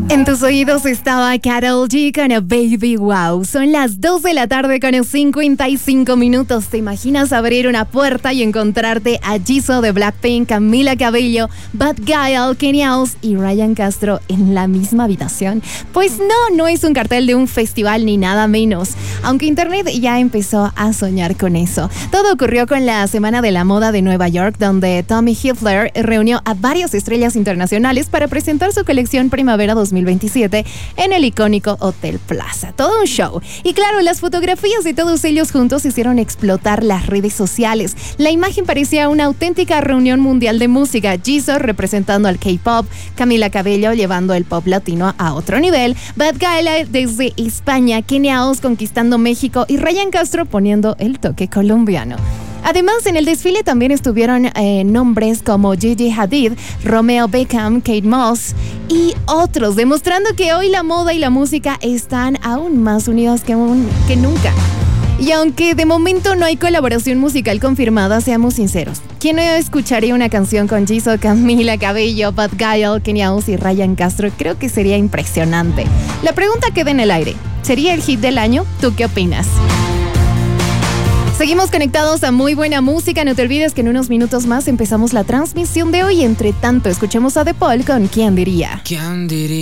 En tus oídos estaba Karol G con a Baby Wow. Son las 2 de la tarde con 55 minutos. ¿Te imaginas abrir una puerta y encontrarte a Jisoo de Blackpink, Camila Cabello, Bad Gyal, Kenya Oz y Ryan Castro en la misma habitación? Pues no es un cartel de un festival ni nada menos. Aunque internet ya empezó a soñar con eso. Todo ocurrió con la Semana de la Moda de Nueva York, donde Tommy Hilfiger reunió a varias estrellas internacionales para presentar su colección Primavera 2027 en el icónico Hotel Plaza. Todo un show. Y claro, las fotografías de todos ellos juntos hicieron explotar las redes sociales. La imagen parecía una auténtica reunión mundial de música. Jisoo representando al K-pop, Camila Cabello llevando el pop latino a otro nivel, Bad Gyal desde España, Kenya Oz conquistando México y Ryan Castro poniendo el toque colombiano. Además, en el desfile también estuvieron nombres como Gigi Hadid, Romeo Beckham, Kate Moss y otros, demostrando que hoy la moda y la música están aún más unidos que nunca. Y aunque de momento no hay colaboración musical confirmada, seamos sinceros, ¿quién no escucharía una canción con Jisoo, Camila Cabello, Bad Gyal, Kenya Oz y Ryan Castro? Creo que sería impresionante. La pregunta queda en el aire. ¿Sería el hit del año? ¿Tú qué opinas? Seguimos conectados a muy buena música. No te olvides que en unos minutos más empezamos la transmisión de hoy. Entre tanto, escuchemos a The Paul con ¿Quién diría? ¿Quién diría?